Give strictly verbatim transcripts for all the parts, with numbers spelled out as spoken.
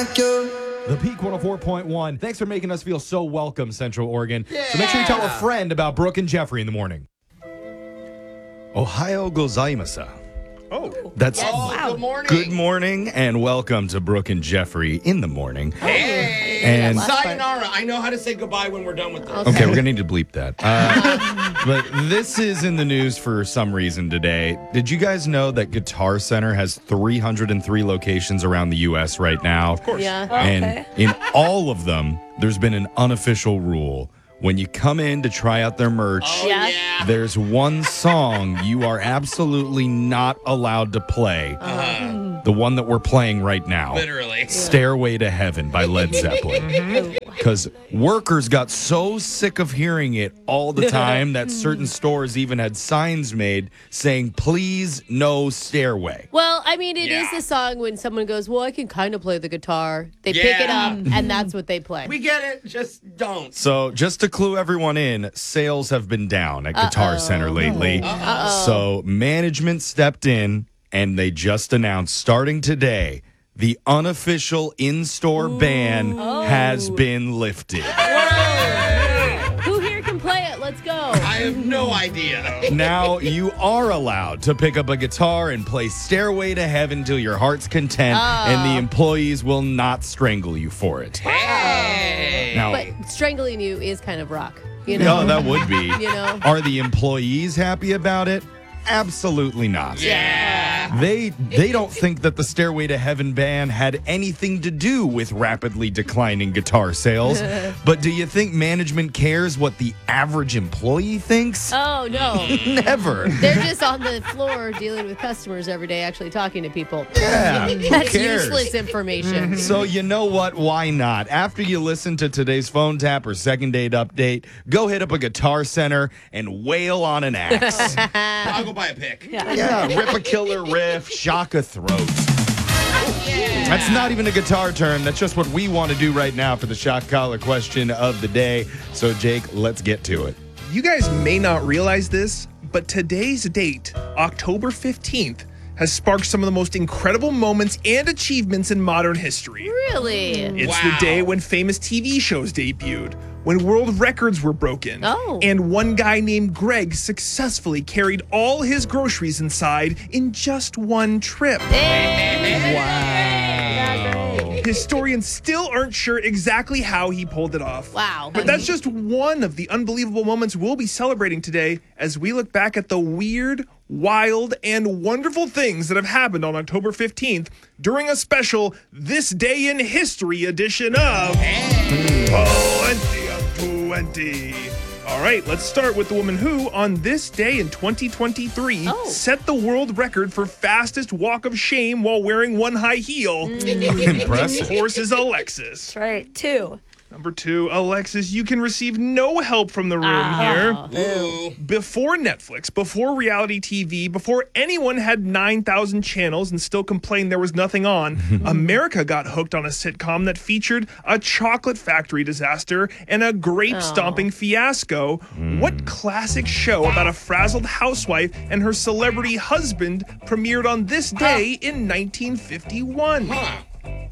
like you. The Peak one oh four point one. Thanks for making us feel so welcome, Central Oregon. Yeah. So make sure you tell a friend about Brooke and Jeffrey in the morning. Ohio gozaimasu. Oh, that's yes. oh, wow. Good morning. Good morning, and welcome to Brooke and Jeffrey in the morning. Hey, and sayonara. I know how to say goodbye when we're done with this. Okay, okay we're gonna need to bleep that. Uh, but this is in the news for some reason today. Did you guys know that Guitar Center has three hundred three locations around the U S right now? Of course. Yeah. And okay. in all of them, there's been an unofficial rule. When you come in to try out their merch, oh, yeah. there's one song you are absolutely not allowed to play. Uh-huh. The one that we're playing right now. Literally. Stairway to Heaven by Led Zeppelin. Because workers got so sick of hearing it all the time that certain stores even had signs made saying, please, no stairway. Well, I mean, it yeah. is the song when someone goes, well, I can kind of play the guitar. They yeah. pick it up, and that's what they play. We get it. Just don't. So just to clue everyone in, sales have been down at Guitar Uh-oh. Center lately. Uh-oh. So management stepped in, and they just announced, starting today, the unofficial in-store Ooh. ban oh. has been lifted. Who here can play it? Let's go. I have no idea. Now you are allowed to pick up a guitar and play Stairway to Heaven till your heart's content, oh. and the employees will not strangle you for it. Hey. Now, But strangling you is kind of rock. You know? no, that would be. You know? Are the employees happy about it? Absolutely not. Yeah. They they don't think that the Stairway to Heaven ban had anything to do with rapidly declining guitar sales. But do you think management cares what the average employee thinks? Oh, no. Never. They're just on the floor dealing with customers every day, actually talking to people. Yeah, who That's cares? useless information. So you know what? Why not? After you listen to today's phone tap or second date update, go hit up a Guitar Center and wail on an axe. I'll go buy a pick. Yeah. Yeah, rip a killer riff, shock a throat. Yeah. That's not even a guitar term. That's just what we want to do right now for the shock collar question of the day. So, Jake, let's get to it. You guys may not realize this, but today's date, October fifteenth, has sparked some of the most incredible moments and achievements in modern history. Really? It's Wow. the day when famous T V shows debuted, when world records were broken, Oh. and one guy named Greg successfully carried all his groceries inside in just one trip. Wow. Historians still aren't sure exactly how he pulled it off. Wow. But that's just one of the unbelievable moments we'll be celebrating today as we look back at the weird, wild, and wonderful things that have happened on October fifteenth during a special This Day in History edition of twenty of twenty. All right, let's start with the woman who, on this day in twenty twenty-three, Oh. set the world record for fastest walk of shame while wearing one high heel. Impressive. Of course, is Alexis. That's right. Two. Number two, Alexis, you can receive no help from the room Oh. here. Ooh. Before Netflix, before reality T V, before anyone had nine thousand channels and still complained there was nothing on, America got hooked on a sitcom that featured a chocolate factory disaster and a grape stomping fiasco. What classic show about a frazzled housewife and her celebrity husband premiered on this day in nineteen fifty-one? Huh.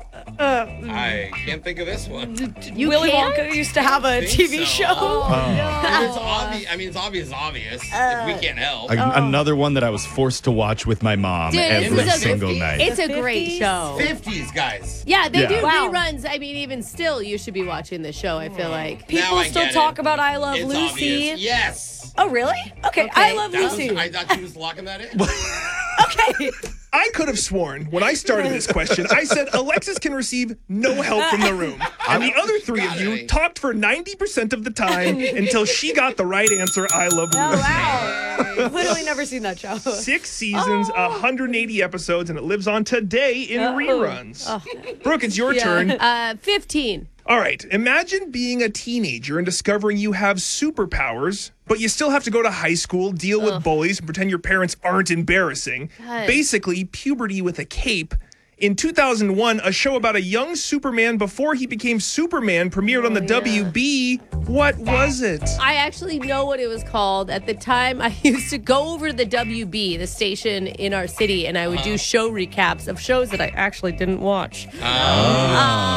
I can't think of this one. You Willy can't? Wonka used to have a think T V so. show. Oh, It's obvious. I mean, it's obvious. Obvious. if we can't help. A- Another one that I was forced to watch with my mom Dude, this every is a- single fifties? night. It's a The great fifties? show. Fifties, guys. Yeah, they Yeah. do Wow. reruns. I mean, even still, you should be watching this show, I feel like. People Now I still get talk it. about I Love It's Lucy. obvious. Yes. Oh, really? Okay. Okay. I Love That was- Lucy. I thought she was locking that in. Okay. I could have sworn when I started this question, I said Alexis can receive no help from the room. And the other three of you Got it. talked for ninety percent of the time until she got the right answer, I love Oh, Lucy. wow. Literally never seen that show. Six seasons, one hundred eighty episodes, and it lives on today in Oh. reruns. Brooke, it's your Yeah. turn. Uh, fifteen. All right, imagine being a teenager and discovering you have superpowers, but you still have to go to high school, deal with bullies, and pretend your parents aren't embarrassing. God. Basically, puberty with a cape. In two thousand one, a show about a young Superman before he became Superman premiered on the yeah. W B. What was it? I actually know what it was called. At the time, I used to go over to the W B, the station in our city, and I would do show recaps of shows that I actually didn't watch. Oh.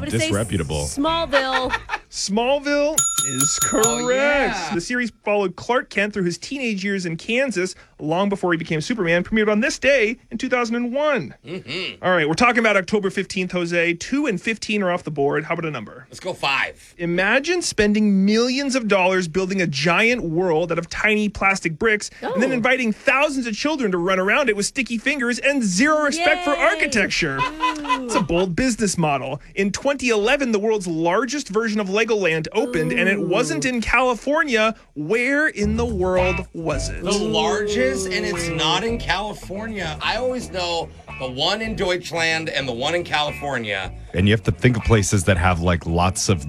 to say disreputable. Smallville. Smallville is correct. Oh, yeah. The series followed Clark Kent through his teenage years in Kansas, long before he became Superman, premiered on this day in two thousand one. Mm-hmm. All right, we're talking about October fifteenth, Jose. two and fifteen are off the board. How about a number? Let's go five. Imagine spending millions of dollars building a giant world out of tiny plastic bricks and then Oh. inviting thousands of children to run around it with sticky fingers and zero respect for Yay. architecture. It's a bold business model. In twenty eleven, the world's largest version of Legoland opened, and it wasn't in California. Where in the world was it? The largest, and it's not in California. I always know the one in Deutschland and the one in California. And you have to think of places that have like lots of